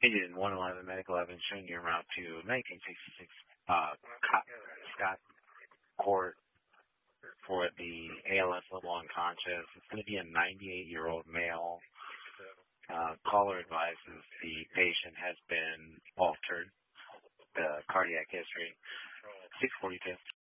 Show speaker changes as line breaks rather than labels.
In 111 medical evidence showing your route to 1966 Scott Court for the ALS level unconscious. It's going to be a 98-year-old male. Caller advises the patient has been altered, the cardiac history. 642.